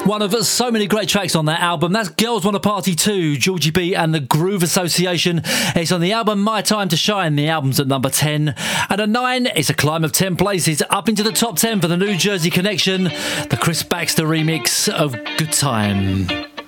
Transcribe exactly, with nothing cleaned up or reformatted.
One of so many great tracks on that album. That's Girls Wanna Party two, Georgie B and the Groove Association. It's on the album My Time to Shine. The album's at number ten. And at nine, it's a climb of ten places up into the top ten for the New Jersey Connection, the Chris Baxter remix of Good Time.